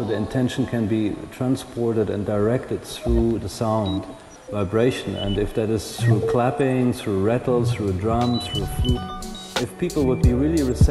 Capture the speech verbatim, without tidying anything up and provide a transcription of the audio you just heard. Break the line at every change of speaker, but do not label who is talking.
the intention can be transported and directed through the sound, vibration, and if that is through clapping, through rattles, through drums, through flute, if people would be really receptive